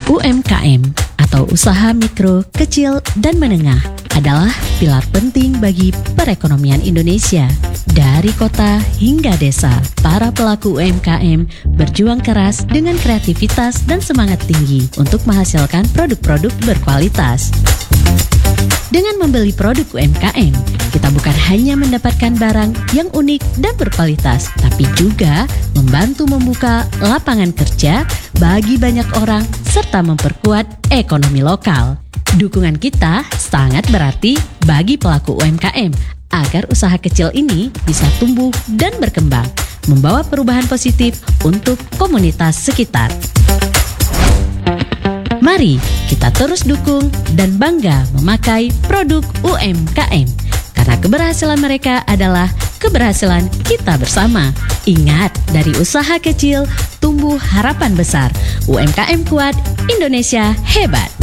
UMKM atau usaha mikro, kecil, dan menengah adalah pilar penting bagi perekonomian Indonesia. Dari kota hingga desa, para pelaku UMKM berjuang keras dengan kreativitas dan semangat tinggi untuk menghasilkan produk-produk berkualitas. Dengan membeli produk UMKM, kita bukan hanya mendapatkan barang yang unik dan berkualitas, tapi juga membantu membuka lapangan kerja bagi banyak orang serta memperkuat ekonomi lokal. Dukungan kita sangat berarti bagi pelaku UMKM agar usaha kecil ini bisa tumbuh dan berkembang, membawa perubahan positif untuk komunitas sekitar. Mari kita terus dukung dan bangga memakai produk UMKM, karena keberhasilan mereka adalah keberhasilan kita bersama. Ingat, dari usaha kecil tumbuh harapan besar. UMKM kuat, Indonesia hebat.